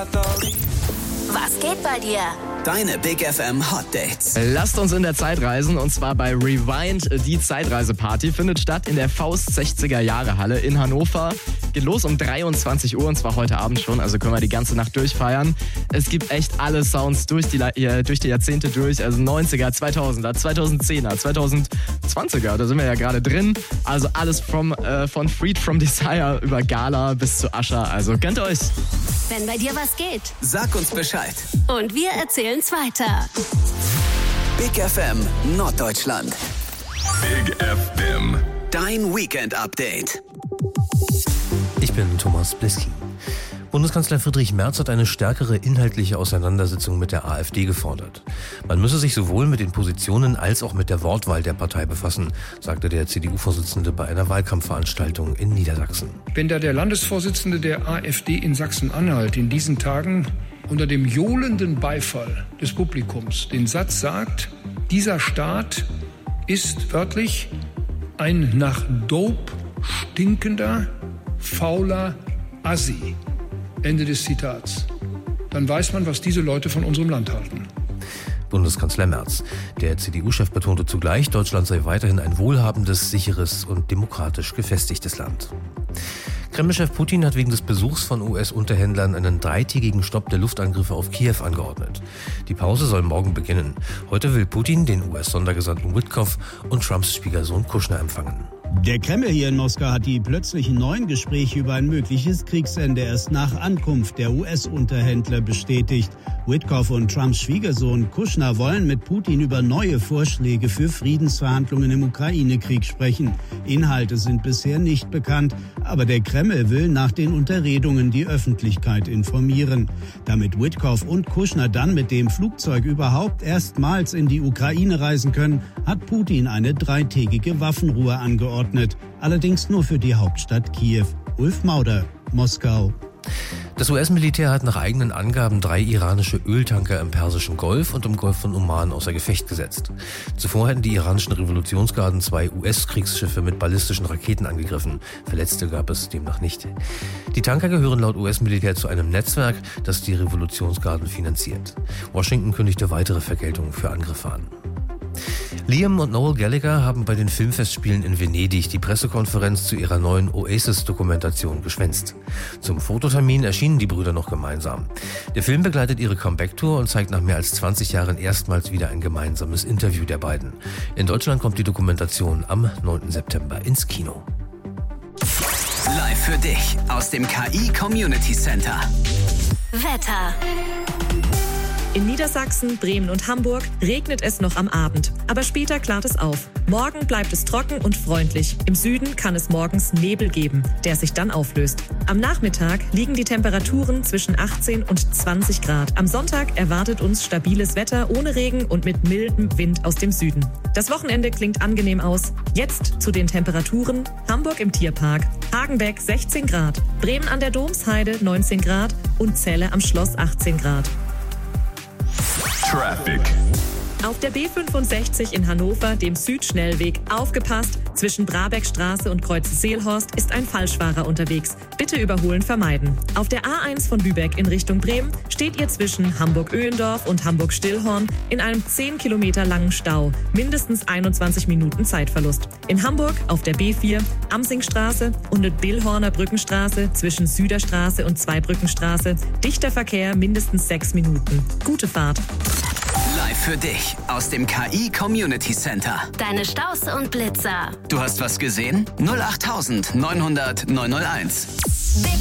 Was geht bei dir? Deine Big FM Hot Dates. Lasst uns in der Zeit reisen und zwar bei Rewind. Die Zeitreiseparty findet statt in der Faust 60er Jahre Halle in Hannover. Geht los um 23 Uhr und zwar heute Abend schon, also können wir die ganze Nacht durchfeiern. Es gibt echt alle Sounds durch die Jahrzehnte durch, also 90er, 2000er, 2010er, 2020er, da sind wir ja gerade drin. Also alles von Freed from Desire über Gala bis zu Usher, also gönnt euch. Wenn bei dir was geht. Sag uns Bescheid. Und wir erzählen's weiter. Big FM Norddeutschland. Big FM. Dein Weekend-Update. Ich bin Thomas Bliski. Bundeskanzler Friedrich Merz hat eine stärkere inhaltliche Auseinandersetzung mit der AfD gefordert. Man müsse sich sowohl mit den Positionen als auch mit der Wortwahl der Partei befassen, sagte der CDU-Vorsitzende bei einer Wahlkampfveranstaltung in Niedersachsen. Wenn da der Landesvorsitzende der AfD in Sachsen-Anhalt in diesen Tagen unter dem johlenden Beifall des Publikums den Satz sagt, dieser Staat ist wörtlich ein nach Dope stinkender, fauler Assi. Ende des Zitats. Dann weiß man, was diese Leute von unserem Land halten. Bundeskanzler Merz. Der CDU-Chef betonte zugleich, Deutschland sei weiterhin ein wohlhabendes, sicheres und demokratisch gefestigtes Land. Kreml-Chef Putin hat wegen des Besuchs von US-Unterhändlern einen 3-tägigen Stopp der Luftangriffe auf Kiew angeordnet. Die Pause soll morgen beginnen. Heute will Putin den US-Sondergesandten Witkoff und Trumps Schwiegersohn Kushner empfangen. Der Kreml hier in Moskau hat die plötzlichen neuen Gespräche über ein mögliches Kriegsende erst nach Ankunft der US-Unterhändler bestätigt. Witkoff und Trumps Schwiegersohn Kushner wollen mit Putin über neue Vorschläge für Friedensverhandlungen im Ukraine-Krieg sprechen. Inhalte sind bisher nicht bekannt, aber der Kreml will nach den Unterredungen die Öffentlichkeit informieren. Damit Witkoff und Kushner dann mit dem Flugzeug überhaupt erstmals in die Ukraine reisen können, hat Putin eine 3-tägige Waffenruhe angeordnet. Allerdings nur für die Hauptstadt Kiew. Ulf Mauder, Moskau. Das US-Militär hat nach eigenen Angaben 3 iranische Öltanker im Persischen Golf und im Golf von Oman außer Gefecht gesetzt. Zuvor hätten die iranischen Revolutionsgarden 2 US-Kriegsschiffe mit ballistischen Raketen angegriffen. Verletzte gab es demnach nicht. Die Tanker gehören laut US-Militär zu einem Netzwerk, das die Revolutionsgarden finanziert. Washington kündigte weitere Vergeltungen für Angriffe an. Liam und Noel Gallagher haben bei den Filmfestspielen in Venedig die Pressekonferenz zu ihrer neuen Oasis-Dokumentation geschwänzt. Zum Fototermin erschienen die Brüder noch gemeinsam. Der Film begleitet ihre Comeback-Tour und zeigt nach mehr als 20 Jahren erstmals wieder ein gemeinsames Interview der beiden. In Deutschland kommt die Dokumentation am 9. September ins Kino. Live für dich aus dem KI Community Center. Wetter. In Niedersachsen, Bremen und Hamburg regnet es noch am Abend, aber später klart es auf. Morgen bleibt es trocken und freundlich. Im Süden kann es morgens Nebel geben, der sich dann auflöst. Am Nachmittag liegen die Temperaturen zwischen 18 und 20 Grad. Am Sonntag erwartet uns stabiles Wetter ohne Regen und mit mildem Wind aus dem Süden. Das Wochenende klingt angenehm aus. Jetzt zu den Temperaturen. Hamburg im Tierpark, Hagenbeck 16 Grad, Bremen an der Domsheide 19 Grad und Celle am Schloss 18 Grad. Traffic. Auf der B65 in Hannover, dem Südschnellweg, aufgepasst. Zwischen Brabeckstraße und Kreuze-Seelhorst ist ein Falschfahrer unterwegs. Bitte überholen vermeiden. Auf der A1 von Lübeck in Richtung Bremen steht ihr zwischen Hamburg-Öhendorf und Hamburg-Stillhorn in einem 10 Kilometer langen Stau. Mindestens 21 Minuten Zeitverlust. In Hamburg auf der B4, Amsingstraße und Billhorner Brückenstraße zwischen Süderstraße und Zweibrückenstraße. Dichter Verkehr mindestens 6 Minuten. Gute Fahrt. Live für dich aus dem KI Community Center. Deine Staus und Blitzer. Du hast was gesehen? 08900 901. Big